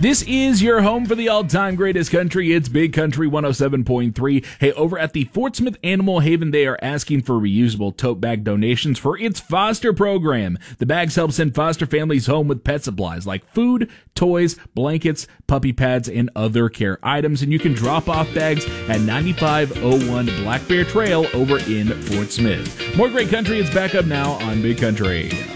This is your home for the all-time greatest country. It's Big Country 107.3. Hey, over at the Fort Smith Animal Haven, they are asking for reusable tote bag donations for its foster program. The bags help send foster families home with pet supplies like food, toys, blankets, puppy pads, and other care items. And you can drop off bags at 9501 Black Bear Trail over in Fort Smith. More great country is back up now on Big Country.